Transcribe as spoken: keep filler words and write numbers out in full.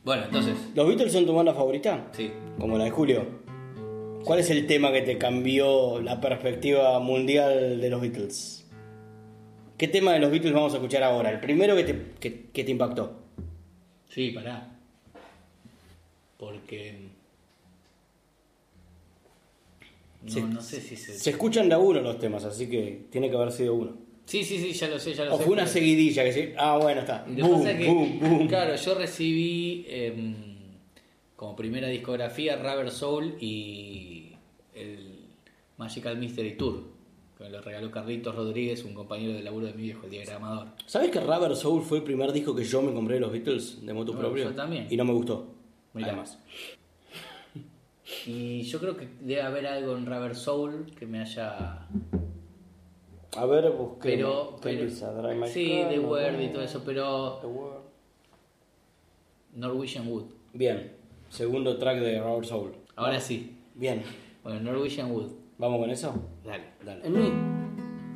Bueno, entonces. ¿Los Beatles son tu banda favorita? Sí. Como la de Julio. ¿Cuál es el tema que te cambió la perspectiva mundial de los Beatles? ¿Qué tema de los Beatles vamos a escuchar ahora? El primero que te, que, que te impactó. Sí, pará. Porque. No, Se- no sé si se. Se escuchan de a uno los temas, así que tiene que haber sido uno. Sí, sí, sí, ya lo sé, ya lo O sé. fue una pero- seguidilla que se... Ah, bueno, está. Lo que Boom, pasa es que, boom, boom. claro, yo recibí em, como primera discografía Rubber Soul y el Magical Mystery Tour, que me lo regaló Carlitos Rodríguez, un compañero de laburo de mi viejo, el diagramador. ¿Sabes que Rubber Soul fue el primer disco que yo me compré de los Beatles de moto No, propio? yo también. Y no me gustó. Mirá. Además. Y yo creo que debe haber algo en Rubber Soul que me haya... A ver, busqué. Pero, pero sí, The Word y todo eso, pero The Word. Norwegian Wood. Bien, segundo track de Rubber Soul. Ahora sí. Bien, Bueno, Norwegian Wood. ¿vamos con eso? Dale. Dale. En mí.